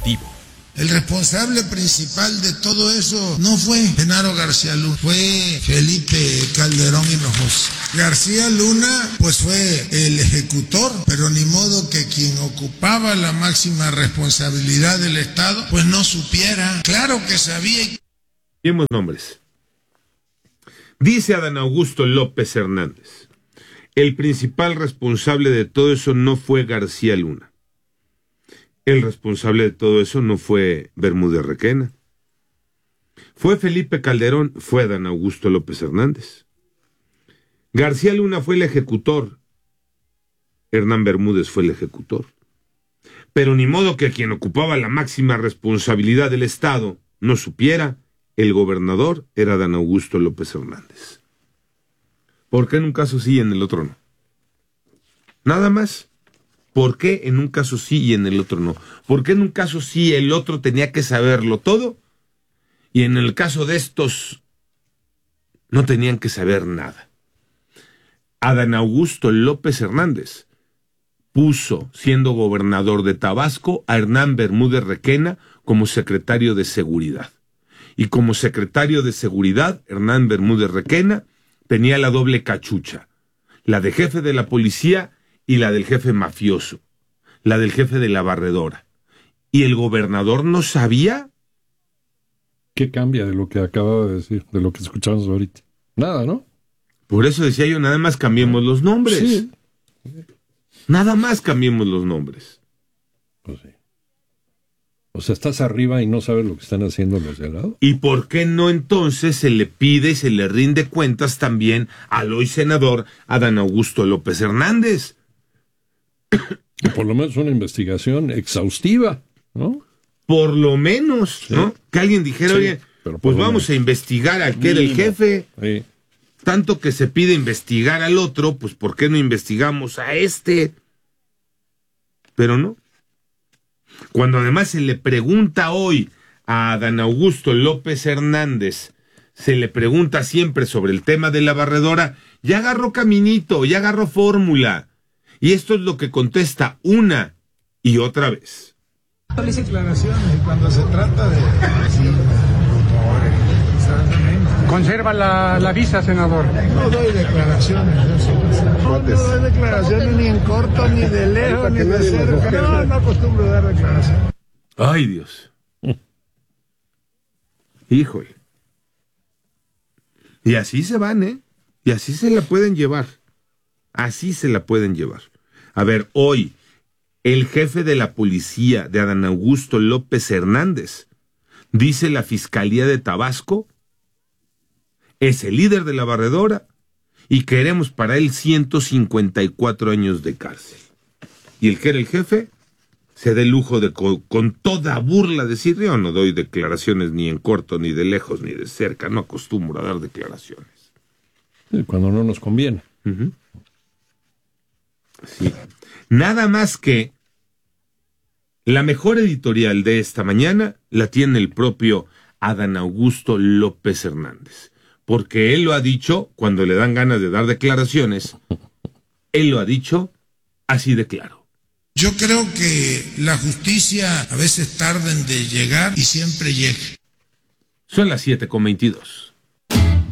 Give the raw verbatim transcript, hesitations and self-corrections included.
Informativo. El responsable principal de todo eso no fue Genaro García Luna, fue Felipe Calderón Hinojosa. García Luna, pues fue el ejecutor, pero ni modo que quien ocupaba la máxima responsabilidad del Estado, pues no supiera. Claro que sabía. Vemos nombres. Dice Adán Augusto López Hernández: el principal responsable de todo eso no fue García Luna. El responsable de todo eso no fue Bermúdez Requena. Fue Felipe Calderón, fue Adán Augusto López Hernández. García Luna fue el ejecutor. Hernán Bermúdez fue el ejecutor. Pero ni modo que quien ocupaba la máxima responsabilidad del Estado no supiera. El gobernador era Adán Augusto López Hernández. ¿Por qué en un caso sí y en el otro no? Nada más. ¿Por qué en un caso sí y en el otro no? ¿Por qué en un caso sí el otro tenía que saberlo todo? Y en el caso de estos no tenían que saber nada. Adán Augusto López Hernández puso, siendo gobernador de Tabasco, a Hernán Bermúdez Requena como secretario de Seguridad. Y como secretario de Seguridad, Hernán Bermúdez Requena tenía la doble cachucha, la de jefe de la policía y la del jefe mafioso, la del jefe de la barredora. ¿Y el gobernador no sabía? ¿Qué cambia de lo que acababa de decir, de lo que escuchamos ahorita? Nada, ¿no? Por eso decía yo, nada más cambiemos los nombres. Sí. Nada más cambiemos los nombres. Pues sí. O sea, estás arriba y no sabes lo que están haciendo los de al lado. ¿Y por qué no entonces se le pide y se le rinde cuentas también al hoy senador Adán Augusto López Hernández? Y por lo menos una investigación exhaustiva, ¿no? Por lo menos, sí. ¿no? Que alguien dijera, Sí, oye, pero pues lo vamos menos. a investigar al que era el jefe. Sí. Tanto que se pide investigar al otro, pues ¿por qué no investigamos a este? Pero no. Cuando además se le pregunta hoy a Adán Augusto López Hernández, se le pregunta siempre sobre el tema de la barredora, ya agarró caminito, ya agarró fórmula. Y esto es lo que contesta una y otra vez. Declaraciones cuando se trata de... Conserva la, la visa, senador. No doy declaraciones. No, no doy declaraciones ni en corto, ni de lejos, ni de cerca. No, no acostumbro a dar declaraciones. Ay, Dios. Híjole. Y así se van, ¿eh? Y así se la pueden llevar. Así se la pueden llevar. A ver, hoy, el jefe de la policía de Adán Augusto López Hernández, dice la Fiscalía de Tabasco, es el líder de la barredora y queremos para él ciento cincuenta y cuatro años de cárcel. Y el que era el jefe se da el lujo de co- con toda burla decir, yo no doy declaraciones ni en corto, ni de lejos, ni de cerca, no acostumbro a dar declaraciones. Sí, cuando no nos conviene. Uh-huh. Sí. Nada más que la mejor editorial de esta mañana la tiene el propio Adán Augusto López Hernández. Porque él lo ha dicho cuando le dan ganas de dar declaraciones, él lo ha dicho así de claro. Yo creo que la justicia a veces tarda en de llegar y siempre llega. Son las siete con veintidós.